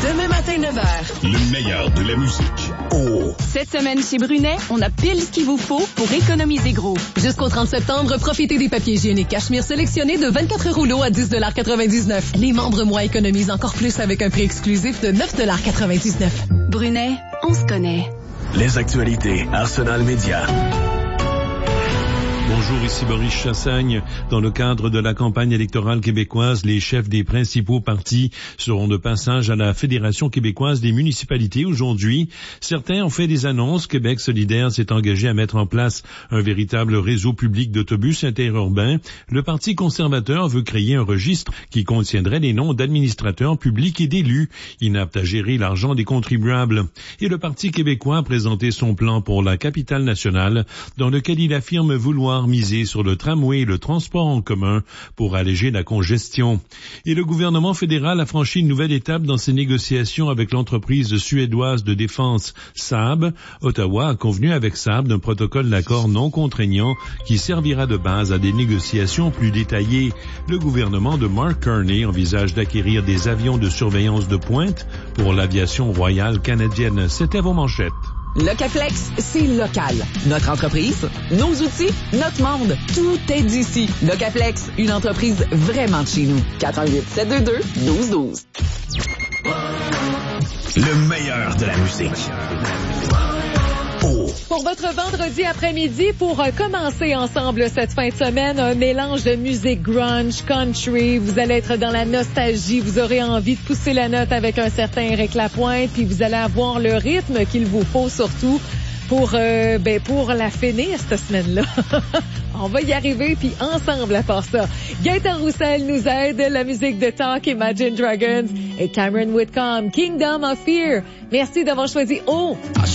Demain matin, 9h. Le meilleur de la musique. Oh! Cette semaine chez Brunet, on a pile ce qu'il vous faut pour économiser gros. Jusqu'au 30 septembre, profitez des papiers hygiéniques Cachemire sélectionnés de 24 rouleaux à 10,99 $. Les membres moi économisent encore plus avec un prix exclusif de 9,99 $. Brunet, on se connaît. Les actualités Arsenal Média. Bonjour, ici Boris Chassagne. Dans le cadre de la campagne électorale québécoise, les chefs des principaux partis seront de passage à la Fédération québécoise des municipalités aujourd'hui. Certains ont fait des annonces. Québec solidaire s'est engagé à mettre en place un véritable réseau public d'autobus interurbains. Le Parti conservateur veut créer un registre qui contiendrait les noms d'administrateurs publics et d'élus inaptes à gérer l'argent des contribuables. Et le Parti québécois a présenté son plan pour la capitale nationale, dans lequel il affirme vouloir miser sur le tramway et le transport en commun pour alléger la congestion. Et le gouvernement fédéral a franchi une nouvelle étape dans ses négociations avec l'entreprise suédoise de défense Saab. Ottawa a convenu avec Saab d'un protocole d'accord non contraignant qui servira de base à des négociations plus détaillées. Le gouvernement de Mark Carney envisage d'acquérir des avions de surveillance de pointe pour l'aviation royale canadienne. C'était vos manchettes. Locaflex, c'est local. Notre entreprise, nos outils, notre monde, tout est d'ici. Locaflex, une entreprise vraiment de chez nous. 418-722-1212. Le meilleur de la musique. Oh! Pour votre vendredi après-midi, pour commencer ensemble cette fin de semaine, un mélange de musique grunge, country, vous allez être dans la nostalgie, vous aurez envie de pousser la note avec un certain Éric Lapointe, puis vous allez avoir le rythme qu'il vous faut surtout pour la finir cette semaine-là. On va y arriver, puis ensemble à part ça. Gaëtan Roussel nous aide, la musique de Talk, Imagine Dragons et Cameron Whitcomb, Kingdom of Fear. Merci d'avoir choisi